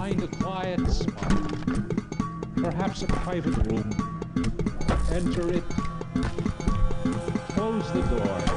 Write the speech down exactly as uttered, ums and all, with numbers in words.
Find a quiet spot, perhaps a private room. Enter it, close the door,